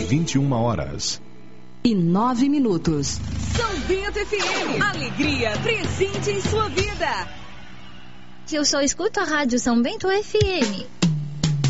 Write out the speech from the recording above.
21h. E 9 minutos. São Bento FM. Alegria presente em sua vida. Eu só escuto a Rádio São Bento FM.